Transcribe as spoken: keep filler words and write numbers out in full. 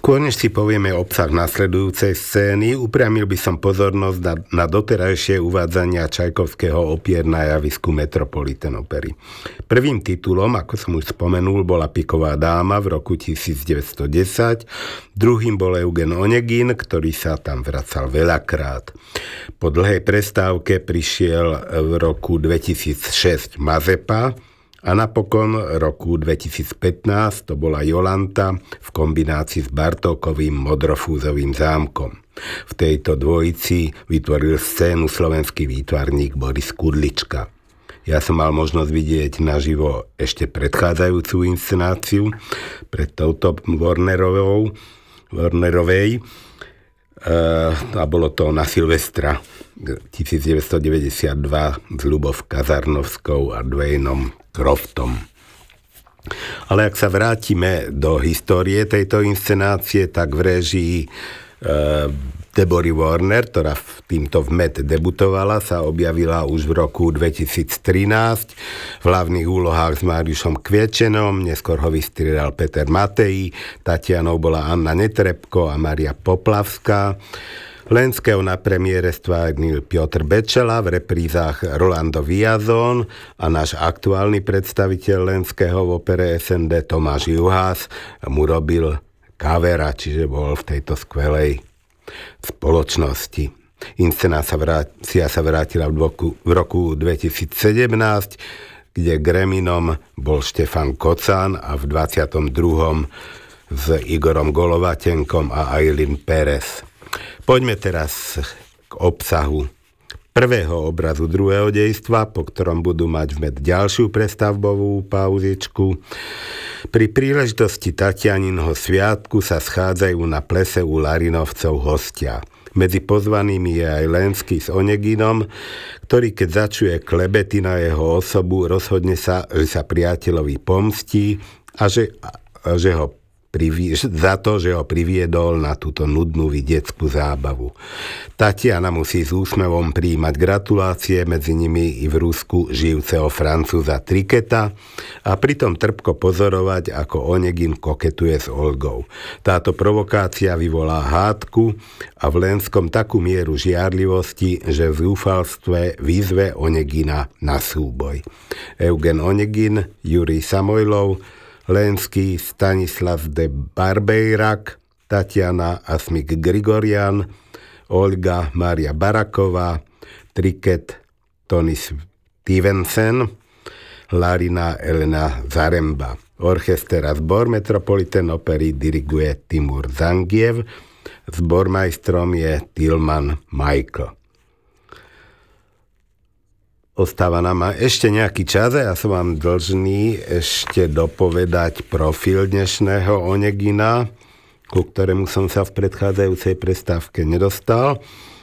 Skôr než si povieme obsah nasledujúcej scény, upriamil by som pozornosť na, na doterajšie uvádzania Čajkovského opier na javisku Metropolitan opery. Prvým titulom, ako som už spomenul, bola Piková dáma v roku devätnásťstodesať, druhým bol Eugen Onegin, ktorý sa tam vracal veľakrát. Po dlhej prestávke prišiel v roku dvetisícšesť Mazepa, a napokon roku dvetisícpätnásť to bola Jolanta v kombinácii s Bartókovým Modrofúzovým zámkom. V tejto dvojici vytvoril scénu slovenský výtvarník Boris Kudlička. Ja som mal možnosť vidieť naživo ešte predchádzajúcu inscenáciu pred touto Warnerovou, Warnerovej a bolo to na Silvestra devätnásťstodeväťdesiatdva s Ľubov Kazarnovskou a Dwaynom Croftom. Ale ak sa vrátime do histórie tejto inscenácie, tak v réžii e, Deborah Warner, ktorá v týmto v Met debutovala, sa objavila už v roku dvetisíctrinásť v hlavných úlohách s Máriušom Kviečenom, neskôr ho vystriedal Peter Matej, Tatianou bola Anna Netrebko a Maria Poplavská. Lenského na premiére stvárnil Piotr Bečela, v reprízách Rolando Viazón a náš aktuálny predstaviteľ Lenského v opere es en dé Tomáš Juhás mu robil kavera, čiže bol v tejto skvelej spoločnosti. Inscenácia sa vrátila v roku, v roku dvetisícsedemnásť, kde Greminom bol Štefan Kocán a v dvadsiatom druhom s Igorom Golovatenkom a Ailín Pérez. Poďme teraz k obsahu prvého obrazu druhého dejstva, po ktorom budú mať v Met ďalšiu prestavbovú pauzičku. Pri príležitosti Tatianinho sviatku sa schádzajú na plese u Larinovcov hostia. Medzi pozvanými je aj Lenský s Oneginom, ktorý keď začuje klebety na jeho osobu, rozhodne sa, že sa priateľovi pomstí a že, a že ho za to, že ho priviedol na túto nudnú vidieckú zábavu. Tatiana musí s úsmevom prijímať gratulácie, medzi nimi i v Rusku žijúceho Francúza Triketa a pritom trpko pozorovať, ako Onegin koketuje s Olgou. Táto provokácia vyvolá hádku a v Lenskom takú mieru žiarlivosti, že v zúfalstve výzve Onegina na súboj. Eugen Onegin, Jurij Samojlov, Lenský, Stanislav de Barbejrak, Tatiana Asmik Grigorian, Olga Mária Baraková, Triket Tony Stevenson, Larina Elena Zaremba. Orchester a zbor Metropolitan opery diriguje Timur Zangiev, zbormajstrom je Tilman Michael. Ostáva nám ešte nejaký čas a ja som vám dlžný ešte dopovedať profil dnešného Onegina, ku ktorému som sa v predchádzajúcej prestávke nedostal.